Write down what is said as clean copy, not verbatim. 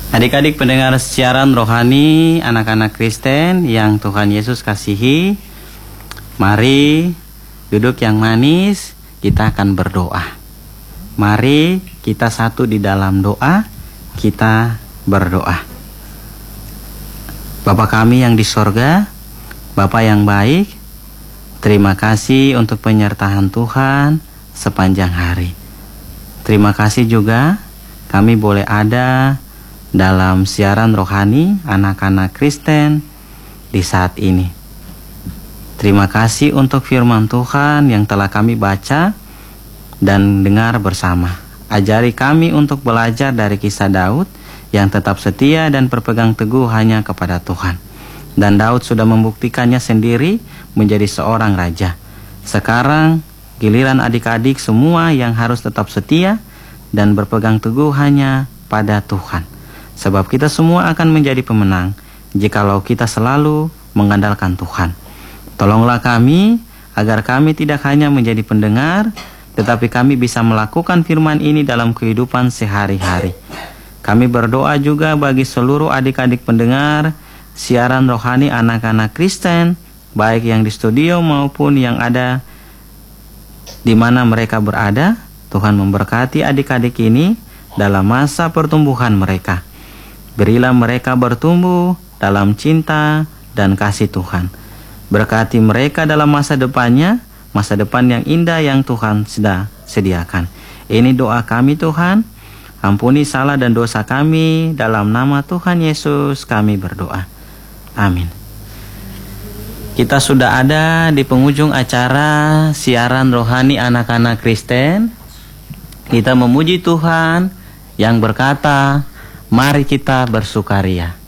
Adik-adik pendengar siaran rohani anak-anak Kristen yang Tuhan Yesus kasihi, mari duduk yang manis, kita akan berdoa. Mari kita satu di dalam doa, kita berdoa. Bapa kami yang di sorga, Bapa yang baik, terima kasih untuk penyertaan Tuhan sepanjang hari. Terima kasih juga kami boleh ada dalam siaran rohani anak-anak Kristen di saat ini. Terima kasih untuk firman Tuhan yang telah kami baca dan dengar bersama. Ajari kami untuk belajar dari kisah Daud yang tetap setia dan berpegang teguh hanya kepada Tuhan. Dan Daud sudah membuktikannya sendiri menjadi seorang raja. Sekarang giliran adik-adik semua yang harus tetap setia dan berpegang teguh hanya pada Tuhan. Sebab kita semua akan menjadi pemenang jikalau kita selalu mengandalkan Tuhan. Tolonglah kami agar kami tidak hanya menjadi pendengar, tetapi kami bisa melakukan firman ini dalam kehidupan sehari-hari. Kami berdoa juga bagi seluruh adik-adik pendengar siaran rohani anak-anak Kristen, baik yang di studio maupun yang ada di mana mereka berada. Tuhan memberkati adik-adik ini dalam masa pertumbuhan mereka. Berilah mereka bertumbuh dalam cinta dan kasih Tuhan. Berkati mereka dalam masa depannya, masa depan yang indah yang Tuhan sudah sediakan. Ini doa kami Tuhan. Ampuni salah dan dosa kami. Dalam nama Tuhan Yesus kami berdoa. Amin. Kita sudah ada di penghujung acara siaran rohani anak-anak Kristen. Kita memuji Tuhan yang berkata, mari kita bersukaria.